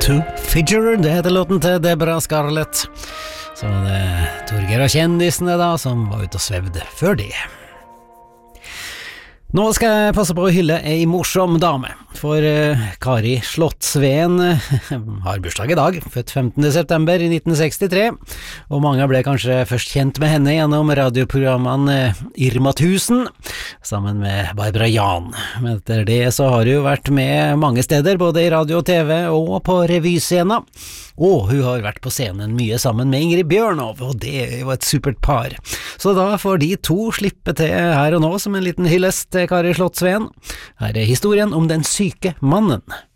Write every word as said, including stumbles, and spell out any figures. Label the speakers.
Speaker 1: To Figure, det heter låten til Deborah Scarlett. Så det er Torgeir og kjendisene da, som var ute og svevde før det. Nå skal jeg passe på å hylle ei morsom dame, for uh, Kari Slottsveen uh, har bursdag i dag, født femtende september i nitten sekstitre, og mange ble kanskje først kjent med henne gjennom radioprogrammene uh, Irma tusen, sammen med Barbara Jan. Men etter det så har hun vært med mange steder, både i radio og TV og på revyscena, og hun har vært på scenen mye sammen med Ingrid Bjørnov, og det er jo et supert par. Så da får de to slippe til her og nå som en liten hyllest til Kari Slottsveen. Her er historien om den syke mannen.